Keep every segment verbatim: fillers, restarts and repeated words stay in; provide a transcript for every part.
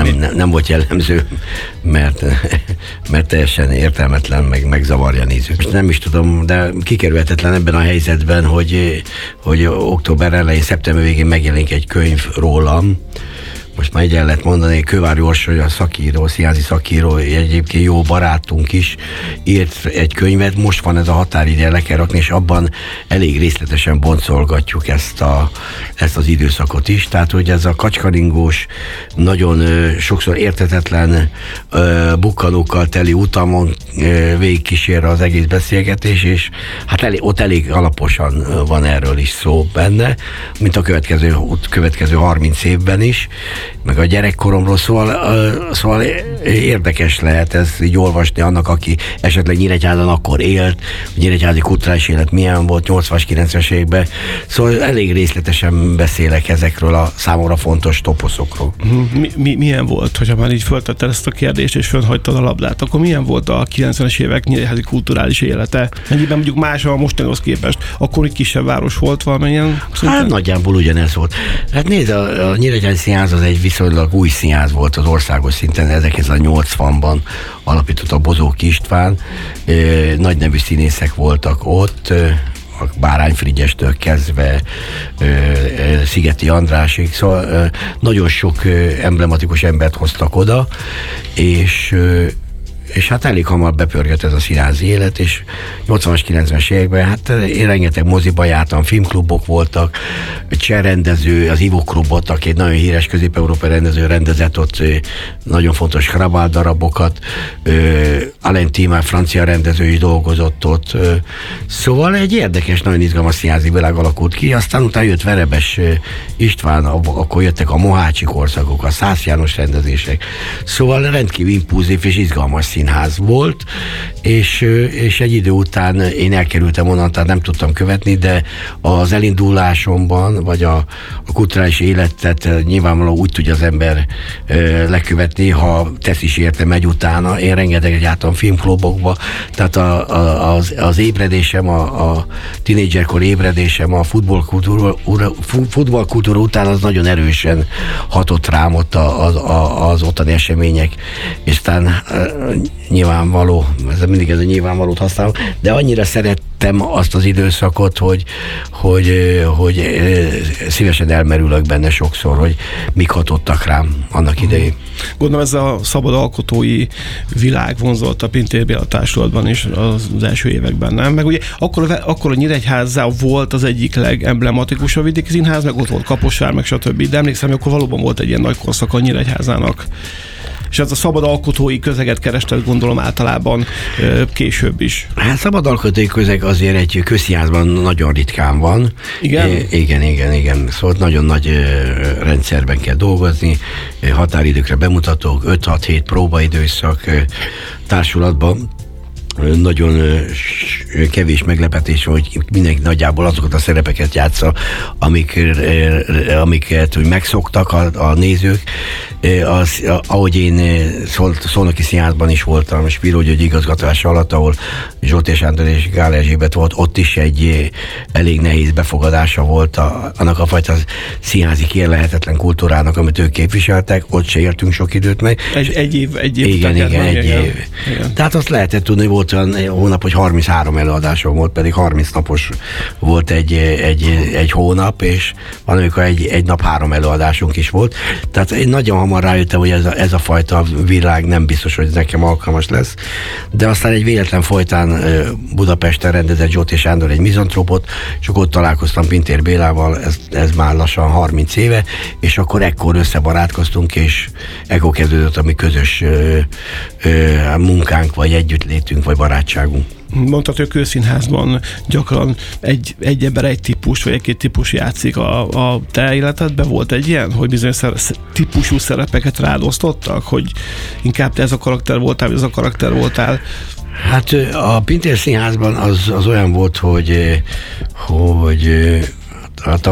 nem, nem volt jellemző, mert, mert teljesen értelmetlen, meg megzavarja nézőt. Nem is tudom, de kikerülhetetlen ebben a helyzetben, hogy, hogy október elején, szeptember végén megjelenik egy könyv rólam. Most már így el lehet mondani, Kővári Orsoly, a szakíró, színházi szakíró, egyébként jó barátunk is írt egy könyvet, most van ez a határideje, le kell rakni, és abban elég részletesen boncolgatjuk ezt, a, ezt az időszakot is. Tehát, hogy ez a kacskaringós, nagyon ö, sokszor érthetetlen ö, bukkanókkal teli utamon ö, végigkísér az egész beszélgetés, és hát elég, ott elég alaposan van erről is szó benne, mint a következő, következő harminc évben is, meg a gyerekkoromról, szóval, szóval érdekes lehet ez így olvasni annak, aki esetleg Nyíregyházan akkor élt, a nyíregyházi kulturális élet milyen volt nyolcvanas, kilencvenes években, szóval elég részletesen beszélek ezekről a számomra fontos toposzokról. Mi, mi, milyen volt, hogyha már így föltetted ezt a kérdést, és fölhagytad a labdát, akkor milyen volt a kilencvenes évek nyíregyházi kulturális élete? Mennyiben mondjuk más a mostanihoz képest? Akkor egy kisebb város volt valamilyen? Hát nagyjából ugyanez volt. Hát nézd, a, a Nyíregyházi Színház az egy viszonylag új színház volt az országos szinten, ezerkilencszáznyolcvanban alapította Bozóki István, nagy nevű színészek voltak ott, a Bárány Frigyestől kezdve Szigeti Andrásig, szóval nagyon sok emblematikus embert hoztak oda, és és hát elég hamar bepörgött ez a színházi élet, és nyolcvanas, kilencvenes években, hát én rengeteg moziba jártam, filmklubok voltak, cseh rendező, az Ivo Klubot, aki egy nagyon híres közép-európai rendező rendezett ott nagyon fontos Hrabal darabokat, Alain Timár francia rendező is dolgozott ott, szóval egy érdekes, nagyon izgalmas színházi világ alakult ki, aztán utána jött Verebes István, akkor jöttek a Mohácsi korszakok, a Szász János rendezések, szóval rendkívül impulzív és izgalmas színház volt, és, és egy idő után én elkerültem onnan, tehát nem tudtam követni, de az elindulásomban, vagy a, a kulturális életet nyilvánvalóan úgy tudja az ember ö, lekövetni, ha tesz is érte, megy utána. Én rengeteget jártam filmklubokba, tehát a, a, az, az ébredésem, a, a tínédzserkor ébredésem a futballkultúra, futballkultúra után az nagyon erősen hatott rám ott a, a, a, az ottani események, és aztán nyilvánvaló, ez mindig ez a nyilvánvalót használom, de annyira szerettem azt az időszakot, hogy, hogy, hogy szívesen elmerülök benne sokszor, hogy mik hatottak rám annak idején. Gondolom ez a szabad alkotói világ vonzott a Pintér Béla Társulatban is az első években, nem? Meg ugye akkor, akkor a Nyíregyházán volt az egyik legemblematikusabb vidéki színház, meg ott volt Kaposvár, meg stb. De emlékszem, hogy akkor valóban volt egy ilyen nagy korszak a Nyíregyházának. És ez a szabad alkotói közeget kerested, gondolom általában később is. Hát szabad alkotói közeg azért egy közszínházban nagyon ritkán van. Igen? É, igen, igen, igen. Szóval nagyon nagy rendszerben kell dolgozni, határidőkre bemutatók, öt-hat-hét próbaidőszak társulatban. Nagyon kevés meglepetés, hogy mindenki nagyjából azokat a szerepeket játsza, amik, amiket hogy megszoktak a, a nézők. Az, ahogy én szol, Szolnoki Színházban is voltam, Spiró György igazgatása alatt, ahol Zsoltér Sándor és Gál Erzsébet volt, ott is egy elég nehéz befogadása volt a, annak a fajta színházi kérlehetetlen kultúrának, amit ők képviseltek, ott se értünk sok időt meg. Egy, egy év, egy év. Igen, igen, egy igen. év. Igen. Tehát azt lehetett tudni, hogy volt olyan hónap, hogy harminchárom előadásom volt, pedig harminc napos volt egy, egy, egy hónap, és van, amikor egy, egy nap három előadásunk is volt. Tehát én nagyon hamar rájöttem, hogy ez a, ez a fajta világ nem biztos, hogy nekem alkalmas lesz. De aztán egy véletlen folytán Budapesten rendezett Zsoltér Sándor egy mizantrópot, és akkor ott találkoztam Pintér Bélával, ez, ez már lassan harminc éve, és akkor ekkor összebarátkoztunk, és ekkor kezdődött a mi közös ö, ö, munkánk, vagy együttlétünk, vagy barátságunk. Mondtad, hogy a Kőszínházban gyakran egy, egy ember, egy típus, vagy egy-két típus játszik a, a te életedben. Volt egy ilyen, hogy bizonyos típusú szerepeket rád osztottak, hogy inkább te ez a karakter voltál, vagy ez a karakter voltál? Hát a Pintér Színházban az, az olyan volt, hogy, hogy hát a,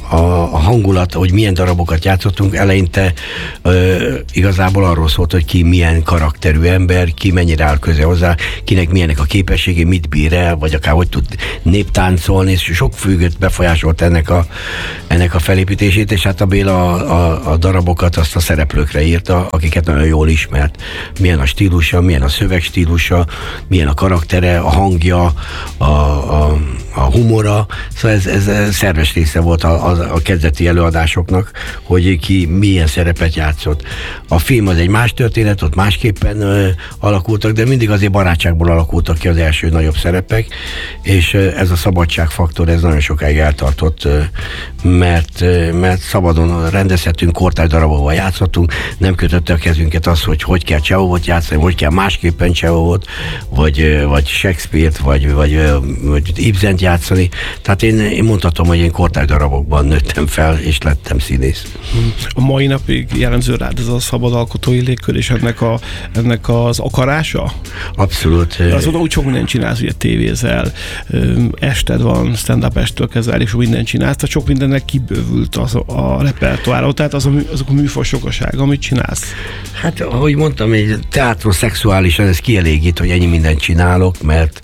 a, a hangulat, hogy milyen darabokat játszottunk, eleinte ö, igazából arról szólt, hogy ki milyen karakterű ember, ki mennyire áll köze hozzá, kinek milyenek a képességei, mit bír el, vagy akár hogy tud néptáncolni, és sok függött befolyásolt ennek a, ennek a felépítését, és hát a Béla a, a, a darabokat azt a szereplőkre írta, akiket nagyon jól ismert. Milyen a stílusa, milyen a szövegstílusa, milyen a karaktere, a hangja, a, a, a humora, szóval ez, ez szerves része volt a, a, a kezdeti előadásoknak, hogy ki milyen szerepet játszott. A film az egy más történet, ott másképpen ö, alakultak, de mindig azért barátságból alakultak ki az első nagyobb szerepek, és ö, ez a szabadságfaktor, ez nagyon sokáig eltartott, ö, mert, ö, mert szabadon rendezhetünk, kortárs darabokban játszottunk, nem kötötte a kezünket az, hogy hogy kell Csehovot játszani, hogy kell másképpen Csehovot, vagy, ö, vagy Shakespeare-t, vagy, vagy, vagy Ibsent játszani. Tehát én, én mondhatom, hogy én kortárs darabokban nőttem fel, és lettem színész. A mai napig jellemző rád ez a szabad alkotói légkör, és ennek, a, ennek az akarása? Abszolút. De azóta úgy sok mindent csinálsz, ugye tévézel, ested van, stand-up estől kezdve, és mindent csinálsz, tehát sok mindennek kibővült az a, a repertoárra, tehát az a, azok a műfaj sokasága, amit csinálsz. Hát, ahogy mondtam, egy teátroszexuálisan ez kielégít, hogy ennyi mindent csinálok, mert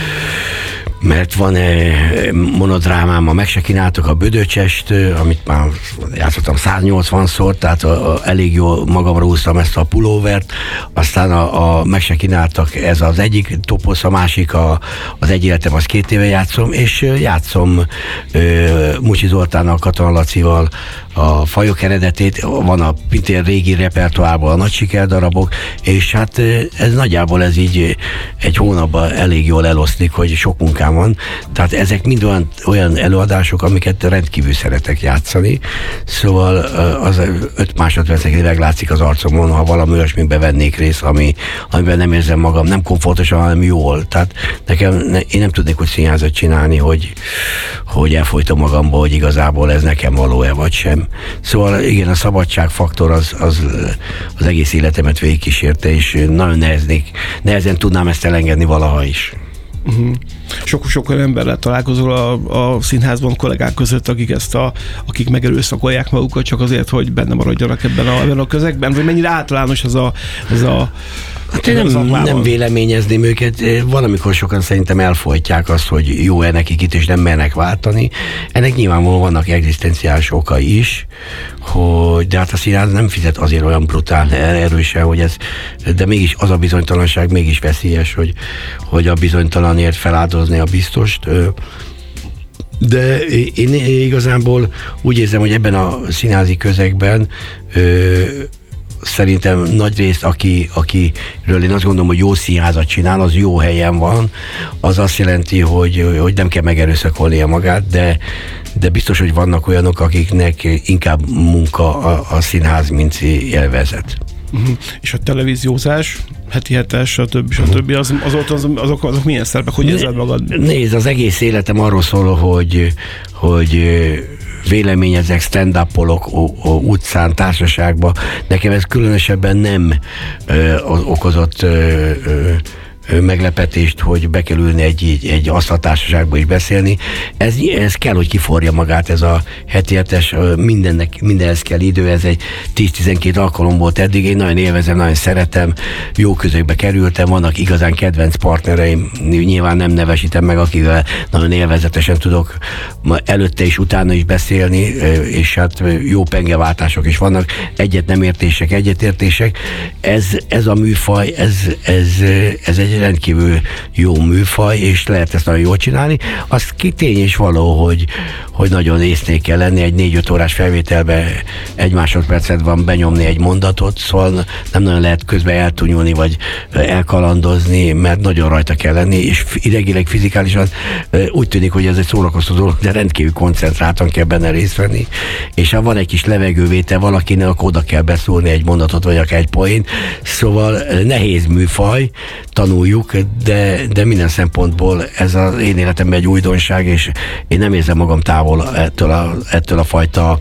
mert van egy monodrámám, a Meg se kínáltok, a Bödöcsest, amit már játszottam száznyolcvanszor, tehát a, a, elég jól magamra húztam ezt a pulóvert, aztán a, a Meg se kínáltak, ez az egyik toposz, a másik a, az Egy életem, az két éve játszom, és játszom ö, Mucsi Zoltánnal, Katona Lacival a Fajok eredetét, van a Pintér régi repertoárból a nagy sikerdarabok, és hát ez nagyjából ez így egy hónapban elég jól eloszlik, hogy sok munkám van. Tehát ezek mind olyan, olyan előadások, amiket rendkívül szeretek játszani. Szóval az öt másodpercekig meglátszik az arcomon, ha valami olyasmiben vennék részt, ami, amiben nem érzem magam, nem komfortosan, hanem jól. Tehát nekem, ne, én nem tudnék úgy színházat csinálni, hogy, hogy elfolytom magamba, hogy igazából ez nekem való-e vagy sem. Szóval igen, a szabadságfaktor az, az, az egész életemet végigkísérte, és nagyon neheznék, nehezen tudnám ezt elengedni valaha is. Uh-huh. Sok-sok olyan emberrel találkozol a, a színházban kollégák között, akik ezt a, akik megerőszakolják magukat csak azért, hogy benne maradjanak ebben a, ebben a közegben, vagy mennyire általános ez a, ez a Hát én nem, nem véleményezném őket. Van, amikor sokan szerintem elfolytják azt, hogy jó-e nekik itt, és nem mernek váltani. Ennek nyilvánvalóan vannak egzisztenciális okai is, hogy, de hát a színház nem fizet azért olyan brutál erősen, hogy ez, de mégis az a bizonytalanság mégis veszélyes, hogy, hogy a bizonytalanért feláldozni a biztost. De én igazából úgy érzem, hogy ebben a színházi közegben szerintem nagy részt, aki, akiről én azt gondolom, hogy jó színházat csinál, az jó helyen van, az azt jelenti, hogy, hogy nem kell megerőszakolnia magát, de, de biztos, hogy vannak olyanok, akiknek inkább munka a, a színház, mint élvezet. Uh-huh. És a televíziózás, heti hetes, stb. stb. Az, azok, az, azok, azok milyen szerepek? Hogy érzed magad? Nézd, az egész életem arról szól, hogy, hogy véleményezek, stand-upolok utcán, társaságban. Nekem ez különösebben nem ö, okozott ö, ö, meglepetést, hogy be kell ülni egy, egy, egy asztaltársaságba is beszélni. Ez, ez kell, hogy kiforja magát, ez a heti hetes, mindennek, mindenhez kell idő, ez egy tíz-tizenkét alkalom volt eddig, én nagyon élvezem, nagyon szeretem, jó közökbe kerültem, vannak igazán kedvenc partnereim, nyilván nem nevesítem meg, akivel nagyon élvezetesen tudok előtte és utána is beszélni, és hát jó pengeváltások is vannak, egyet nem értések, egyetértések. Ez, ez a műfaj, ez, ez, ez egy rendkívül jó műfaj, és lehet ezt nagyon jól csinálni. Az ki tény és való, hogy, hogy nagyon észnél kell lenni, egy négy-öt órás felvételbe egy másodpercet van benyomni egy mondatot, szóval nem nagyon lehet közben eltunyulni, vagy elkalandozni, mert nagyon rajta kell lenni, és idegileg, fizikálisan úgy tűnik, hogy ez egy szórakoztató dolog, de rendkívül koncentráltan kell benne részt venni, és ha van egy kis levegővétel valakinek, akkor oda kell beszólni egy mondatot, vagy akár egy poént, szóval nehéz műfaj, tanulj eláruljuk, de, de minden szempontból ez az én életemben egy újdonság, és én nem érzem magam távol ettől a, ettől a fajta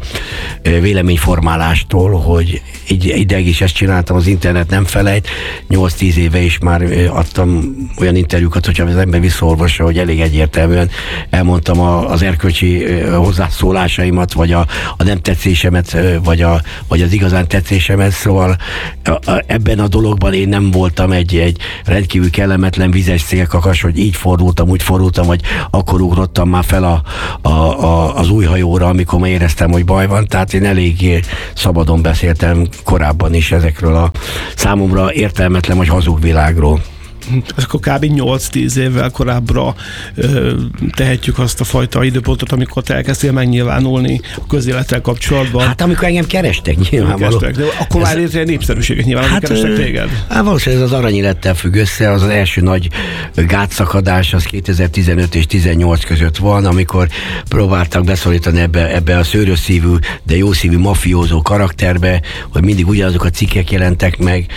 véleményformálástól, hogy így ideig is ezt csináltam, az internet nem felejt. nyolc-tíz éve is már adtam olyan interjúkat, hogyha az ember visszaolvassa, hogy elég egyértelműen elmondtam a, az erkölcsi hozzászólásaimat, vagy a, a nem tetszésemet, vagy, a, vagy az igazán tetszésemet, szóval ebben a dologban én nem voltam egy, egy rendkívül kellemetlen vizes szélkakas, hogy így fordultam, úgy fordultam, vagy akkor ugrottam már fel a, a, a, az új hajóra, amikor már éreztem, hogy baj van, tehát én elég szabadon beszéltem korábban is ezekről a számomra értelmetlen vagy hazug világról. Akkor kb. nyolc-tíz évvel korábbra ö, tehetjük azt a fajta időpontot, amikor te elkezdtél megnyilvánulni a közélettel kapcsolatban. Hát amikor engem kerestek nyilvánvaló. Kerestek, akkor ez... már létre népszerűséget nyilván, hát, kerestek téged. Hát valószínűleg ez az aranyélettel függ össze, az az első nagy gátszakadás, az kétezer-tizenöt és tizennyolc között van, amikor próbáltak beszorítani ebbe, ebbe a szőrös szívű, de jó szívű mafiózó karakterbe, hogy mindig ugyanazok a cikkek jelentek meg,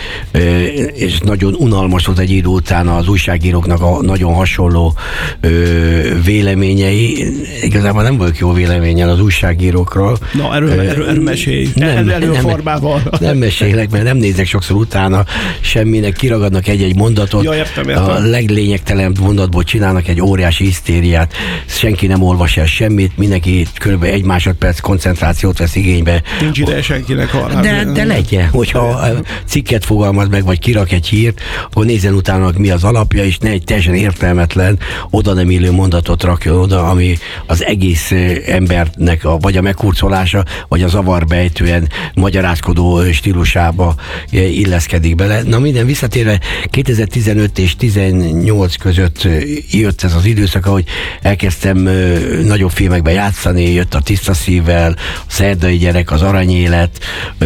és nagyon unalmas volt egy idő utána az újságíróknak a nagyon hasonló ö, véleményei. Igazából nem volt jó véleményen az újságírókról. Na, erről, erről, erről mesélj. Nem, erről nem, formában. Nem mesélek, mert nem nézek sokszor utána semminek, kiragadnak egy-egy mondatot. Ja, értem, értem. A leglényegtelenebb mondatból csinálnak egy óriási hisztériát. Senki nem olvas el semmit, mindenki kb. egy másodperc koncentrációt vesz igénybe. Nincs ideje senkinek arra. De, de legyen, hogyha cikket fogalmaz meg, vagy kirak egy hírt, akkor nézzen utána, mi az alapja, és ne egy teljesen értelmetlen, oda nem illő mondatot rakjon oda, ami az egész embernek a, vagy a megkurcolása, vagy a zavarbejtően magyarázkodó stílusába illeszkedik bele. Na minden visszatérve, kétezer-tizenöt és tizennyolc között jött ez az időszak, ahogy elkezdtem nagyobb filmekben játszani, jött a Tiszta szívvel, a Szerdai gyerek, az Aranyélet,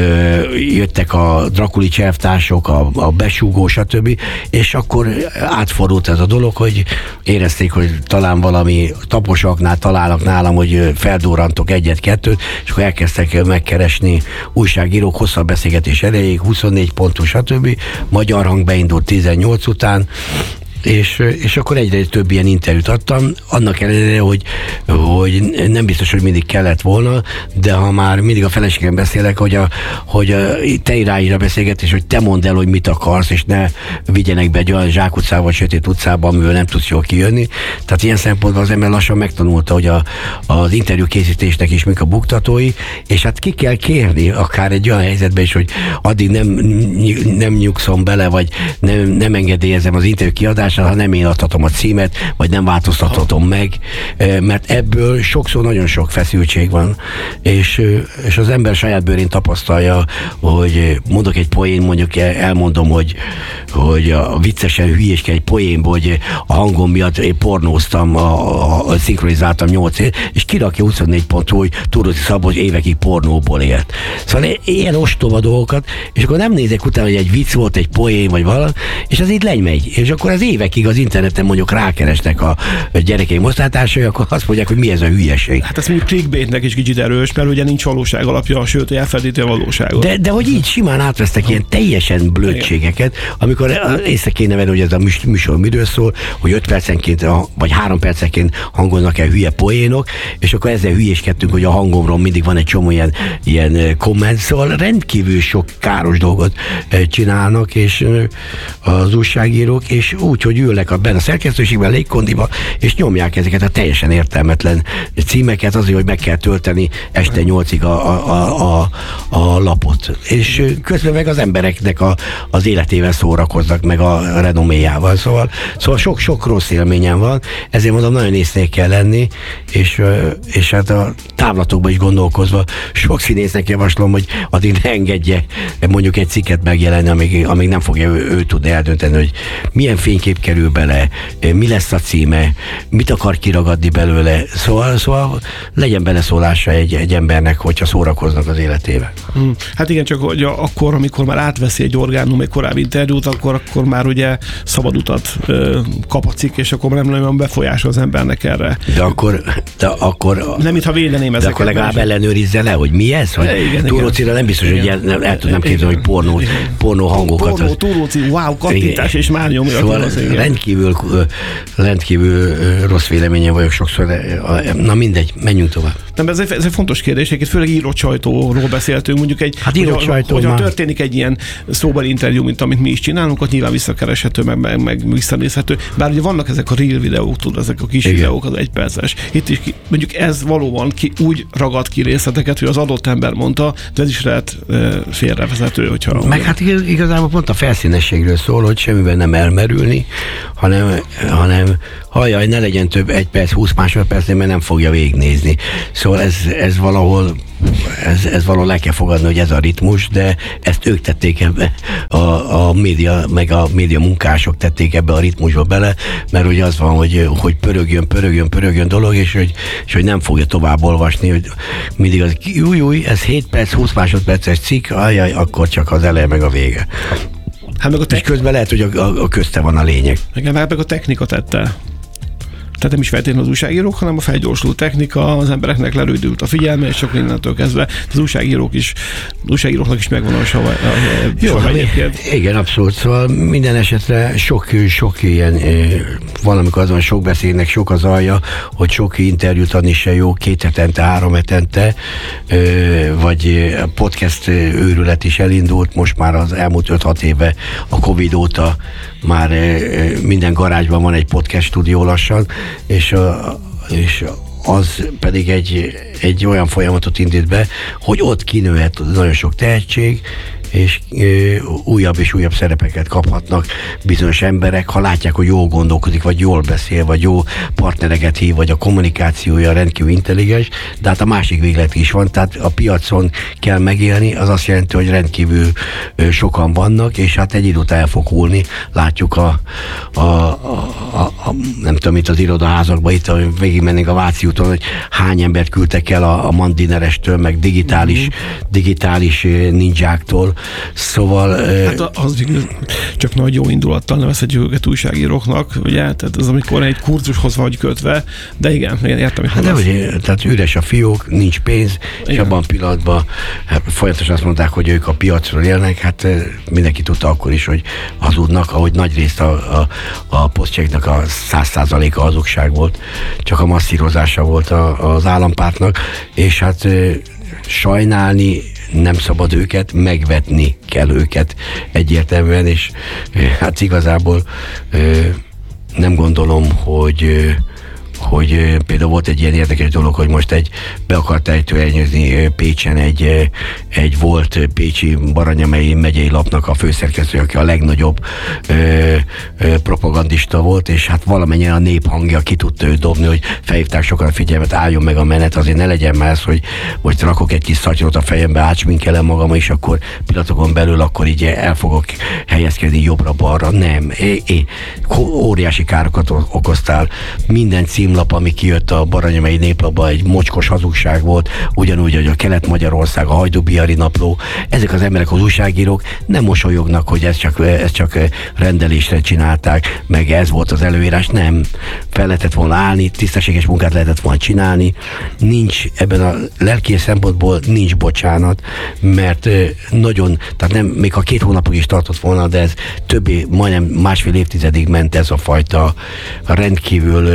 jöttek a Drakuli cselvtársok, a, a Besúgó, stb. És akkor átfordult ez a dolog, hogy érezték, hogy talán valami taposaknál találnak nálam, hogy feldurrantok egyet-kettőt, és akkor elkezdtek megkeresni újságírók hosszabb beszélgetés erejéig, huszonnégy pontos, stb. Magyar Hang beindult tizennyolc után, És, és akkor egyre több ilyen interjút adtam, annak ellenére, hogy, hogy nem biztos, hogy mindig kellett volna, de ha már mindig a feleségem beszélek, hogy, a, hogy a, te irányra beszélgetés, hogy te mondd el, hogy mit akarsz, és ne vigyenek be egy olyan zsákutcába, vagy sötét utcába, amiből nem tudsz jól kijönni. Tehát ilyen szempontból az ember lassan megtanulta, hogy a, az interjú készítésnek is mik a buktatói, és hát ki kell kérni akár egy olyan helyzetben is, hogy addig nem, nem nyugszom bele, vagy nem, nem engedélyezem az interjú kiadást, ha nem én adhatom a címet, vagy nem változtathatom meg, mert ebből sokszor nagyon sok feszültség van, és, és az ember saját bőrén tapasztalja, hogy mondok egy poén, mondjuk elmondom, hogy, hogy a viccesen hülyéske egy poénból, hogy a hangom miatt én pornóztam, a, a, szinkronizáltam nyolc év, és kirakja huszonnégy pontról, hogy Túróci Szabó, hogy évekig pornóból élt. Szóval ilyen ostoba dolgokat, és akkor nem nézek utána, hogy egy vicc volt, egy poén, vagy valami, és az itt lemegy, és akkor az éve évekig az interneten mondjuk rákeresnek a gyerekeim osztálytársai, akkor azt mondják, hogy mi ez a hülyeség. Hát ez mondjuk clickbaitnek is kicsit erős, mert ugye nincs valóság alapja, sőt, elfedíti a valóságot. De, de hogy így simán átvesztek ilyen teljesen blödségeket, amikor észre kéne venni, hogy ez a műsor miről szól, hogy öt percenként vagy három percenként hangolnak el hülye poénok, és akkor ezzel hülyéskedtünk, hogy a hangomról mindig van egy csomó ilyen, ilyen komment, szóval rendkívül sok káros dolgot csinálnak, és az újságírók, és úgy, hogy ülnek a, benne a szerkesztőségben, légkondiba, és nyomják ezeket a teljesen értelmetlen címeket azért, hogy meg kell tölteni este nyolcig a, a, a, a lapot. És közben meg az embereknek a, az életével szórakoznak, meg a renoméjával. Szóval, szóval sok-sok rossz élményem van, ezért mondom, nagyon észnél kell lenni, és, és hát a távlatokban is gondolkozva sok színésznek javaslom, hogy addig ne engedje mondjuk egy cikket megjelenni, amíg, amíg nem fogja ő, ő tudni eldönteni, hogy milyen fénykép kerül bele, mi lesz a címe, mit akar kiragadni belőle. Szóval, szóval legyen beleszólása egy, egy embernek, hogyha szórakoznak az életével. Hmm. Hát igen, csak hogy akkor, amikor már átveszi egy orgánum egy korábbi interjút, akkor, akkor már ugye szabad utat ö, kap a cikk, és akkor nem nagyon befolyásol az embernek erre. De akkor... De akkor nem, mintha védeném ezeket. De akkor legalább ellenőrizze le, hogy mi ez? Hogy Túrócira nem biztos, igen, hogy el, el tudnám képzelni, hogy pornó, pornó hangokat. Pornó, Túróci, wow, kattintás, és már nyomja. Szóval, rendkívül, rendkívül rossz véleményen vagyok sokszor, na mindegy, menjünk tovább. Nem, ez egy, ez egy fontos kérdés, itt főleg írott sajtóról beszéltünk, mondjuk egy, hát írott hogy, sajtó hogyha már. történik egy ilyen szóbeli interjú, mint amit mi is csinálunk, ott nyilván visszakereshető, meg, meg, meg visszanézhető. Bár ugye vannak ezek a reel videók, tudod, ezek a kis Igen. videók, az egyperces. Itt is ki, mondjuk ez valóban ki, úgy ragad ki részleteket, hogy az adott ember mondta, de ez is lehet e, félrevezető, hogyha... Meg hát igaz, igazából pont a felszínességről szól, hogy semmiben nem elmerülni, hanem, hanem hajjaj, ne legyen több egy perc, húsz másodpercnél, mert nem fogja végignézni. Szóval ez, ez valahol ez, ez valahol le kell fogadni, hogy ez a ritmus, de ezt ők tették ebbe, a, a média, meg a média munkások tették ebbe a ritmusba bele, mert ugye az van, hogy, hogy pörögjön, pörögjön, pörögjön dolog, és hogy, és hogy nem fogja tovább olvasni, hogy mindig az, új, új, ez hét perc, húsz másodperces cikk, ajjaj, akkor csak az eleje meg a vége. Hát meg a te- és közben lehet, hogy a, a, a közte van a lényeg. Igen, meg a technika tette. Tehát nem is feltétlenül az újságírók, hanem a felgyorsuló technika, az embereknek lerődült a figyelme, és sok mindentől kezdve az újságírók is, az újságíróknak is megvan a sava. Jó, igen, abszolút. Szóval minden esetre sok, sok ilyen, valamikor azon sok beszélnek, sok az alja, hogy sok interjút adni se jó, két hetente, három hetente, vagy podcast őrület is elindult, most már az elmúlt öt-hat éve a Covid óta már minden garázsban van egy podcast stúdió lassan, és, a, és az pedig egy, egy olyan folyamatot indít be, hogy ott kinőhet nagyon sok tehetség, és ö, újabb és újabb szerepeket kaphatnak bizonyos emberek, ha látják, hogy jól gondolkodik, vagy jól beszél, vagy jó partnereket hív, vagy a kommunikációja rendkívül intelligens, de hát a másik véglet is van, tehát a piacon kell megélni, az azt jelenti, hogy rendkívül ö, sokan vannak, és hát egy idő után el fog hullni, látjuk a, a, a, a, a nem tudom, itt az irodaházakban, itt végigmennénk a Váci úton, hogy hány embert küldtek el a, a Mandinerestől, meg digitális, mm-hmm. digitális ninjáktól. Szóval... Hát az csak nagy jó indulattal nevezhetjük őket újságíróknak, ugye? Tehát az, amikor egy kurzushoz vagy kötve, de igen, igen értem, hogy hát de ugye, tehát üres a fiók, nincs pénz, igen. És abban a pillanatban hát folyamatosan azt mondták, hogy ők a piacról élnek, hát mindenki tudta akkor is, hogy hazudnak, ahogy nagy részt a, a, a posztjegynek a száz százaléka hazugság volt, csak a masszírozása volt a, az állampártnak, és hát sajnálni nem szabad őket, megvetni kell őket egyértelműen, és hát igazából nem gondolom, hogy hogy például volt egy ilyen érdekes dolog, hogy most egy be akart ejtőernyőzni Pécsen egy, egy volt pécsi Baranyamei megyei lapnak a főszerkesztő, aki a legnagyobb ö, ö, propagandista volt, és hát valamennyien a nép hangja ki tudta őt dobni, hogy felhívták sokan a figyelmet, álljon meg a menet, azért ne legyen már ez, hogy most rakok egy kis szatyrot a fejembe, átsminkelem magam, és akkor pillanatokon belül akkor így el fogok helyezkedni jobbra-balra. Nem. É, é, óriási károkat okoztál. Minden címlap, ami kijött a Baranyamei Néplapba, egy mocskos hazugság volt, ugyanúgy, hogy a Kelet-Magyarország, a Hajdú-Bihari Napló, ezek az emberek, az újságírók nem mosolyognak, hogy ezt csak, ezt csak rendelésre csinálták, meg ez volt az előírás, nem. Fel lehetett volna állni, tisztességes munkát lehetett volna csinálni, nincs ebben a lelki szempontból nincs bocsánat, mert nagyon, tehát nem, még a két hónapig is tartott volna, de ez többé, majdnem másfél évtizedig ment ez a fajta rendkívül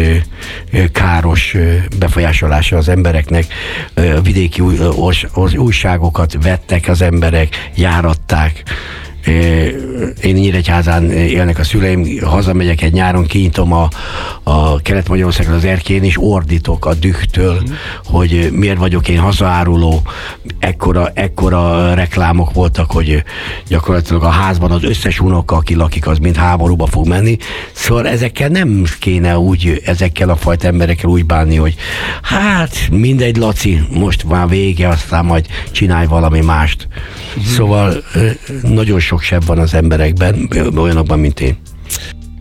káros befolyásolása az embereknek. Vidéki új, újságokat vettek az emberek, járatták. Én Nyíregyházán élnek a szüleim, hazamegyek egy nyáron, kinyitom a, a Kelet-Magyarországon az erkén, és ordítok a dühtől, mm. hogy miért vagyok én hazaáruló. Ekkora, ekkora reklámok voltak, hogy gyakorlatilag a házban az összes unoka, aki lakik, az mind háborúba fog menni. Szóval ezekkel nem kéne úgy, ezekkel a fajta emberekkel úgy bánni, hogy hát mindegy, Laci, most már vége, aztán majd csinálj valami mást. Mm. Szóval nagyon sok sebb van az emberekben, olyanokban, mint én.